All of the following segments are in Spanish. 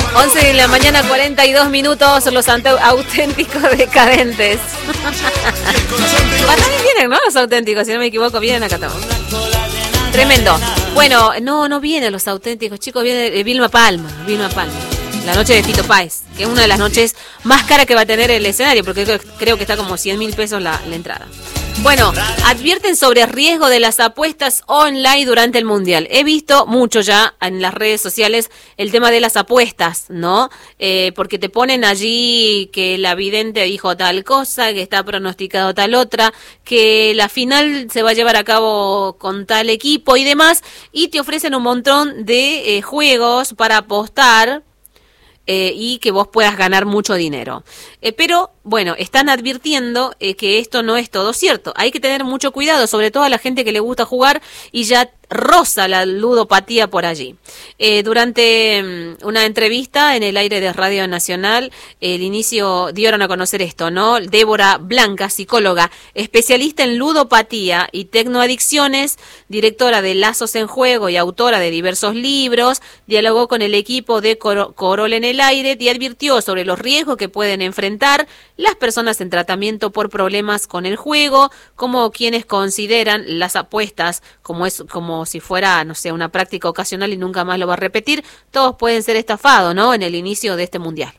11 de la mañana, 42 minutos, los auténticos decadentes. También vienen, ¿no? Los auténticos, si no me equivoco, vienen acá también. Tremendo. Bueno, no vienen los auténticos, chicos, viene Vilma Palma. La noche de Fito Páez, que es una de las noches más caras que va a tener el escenario, porque creo que está como 100.000 pesos la entrada. Bueno, advierten sobre el riesgo de las apuestas online durante el Mundial. He visto mucho ya en las redes sociales el tema de las apuestas, ¿no? Porque te ponen allí que la vidente dijo tal cosa, que está pronosticado tal otra, que la final se va a llevar a cabo con tal equipo y demás, y te ofrecen un montón de juegos para apostar. Y que vos puedas ganar mucho dinero. Pero, bueno, están advirtiendo que esto no es todo cierto. Hay que tener mucho cuidado, sobre todo a la gente que le gusta jugar y ya roza la ludopatía por allí. Durante una entrevista en el aire de Radio Nacional, dieron a conocer esto, ¿no? Débora Blanca, psicóloga, especialista en ludopatía y tecnoadicciones, directora de Lazos en Juego y autora de diversos libros, dialogó con el equipo de Corol en el aire y advirtió sobre los riesgos que pueden enfrentar las personas en tratamiento por problemas con el juego, como quienes consideran las apuestas como si fuera, no sé, una práctica ocasional y nunca más lo va a repetir. Todos pueden ser estafados, ¿no?, en el inicio de este mundial.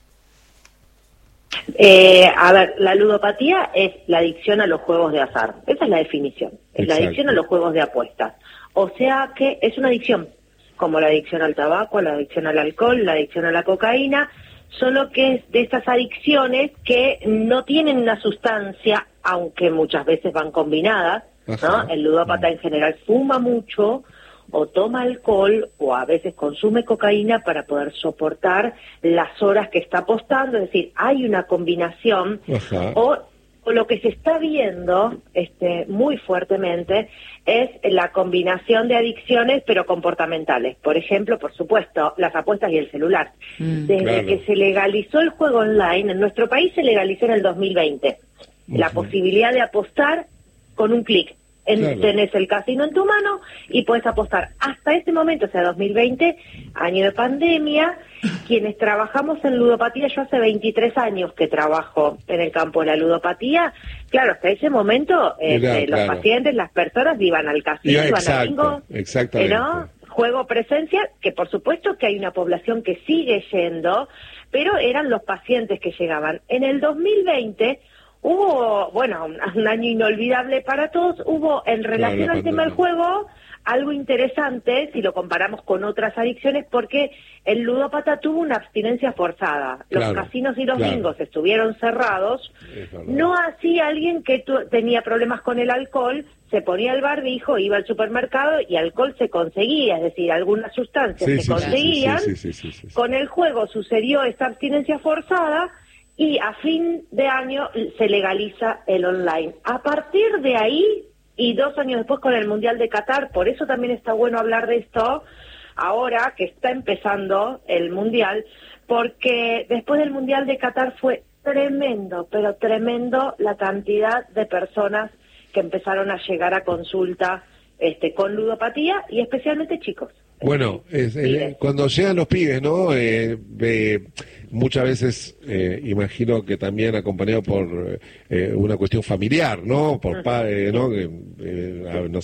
A ver, la ludopatía es la adicción a los juegos de azar. Esa es la definición. Es la adicción a los juegos de apuestas. O sea que es una adicción, como la adicción al tabaco, la adicción al alcohol, la adicción a la cocaína, solo que es de estas adicciones que no tienen una sustancia, aunque muchas veces van combinadas, ¿no? El ludópata en general fuma mucho o toma alcohol o a veces consume cocaína para poder soportar las horas que está apostando, es decir, hay una combinación. O lo que se está viendo muy fuertemente es la combinación de adicciones pero comportamentales. Por ejemplo, por supuesto, las apuestas y el celular. Desde que se legalizó el juego online, en nuestro país se legalizó en el 2020, la posibilidad de apostar con un clic. Tenés el casino en tu mano y puedes apostar. Hasta ese momento, o sea, 2020, año de pandemia, quienes trabajamos en ludopatía, yo hace 23 años que trabajo en el campo de la ludopatía, claro, hasta ese momento los pacientes, las personas iban al casino, iban al bingo, ¿no? Juego presencial, que por supuesto que hay una población que sigue yendo, pero eran los pacientes que llegaban. En el 2020 hubo, bueno, un año inolvidable para todos, hubo en relación al tema del juego algo interesante si lo comparamos con otras adicciones, porque el ludópata tuvo una abstinencia forzada. Los casinos y los bingos estuvieron cerrados. No así alguien que tenía problemas con el alcohol, se ponía el barbijo, iba al supermercado y alcohol se conseguía, es decir, algunas sustancias se conseguían. Con el juego sucedió esta abstinencia forzada y a fin de año se legaliza el online. A partir de ahí, y 2 años después con el Mundial de Qatar, por eso también está bueno hablar de esto, ahora que está empezando el Mundial, porque después del Mundial de Qatar fue tremendo, pero tremendo la cantidad de personas que empezaron a llegar a consulta con ludopatía, y especialmente chicos. Bueno, cuando llegan los pibes, ¿no? Muchas veces, imagino que también acompañado por una cuestión familiar, ¿no? Por padre, ¿no? No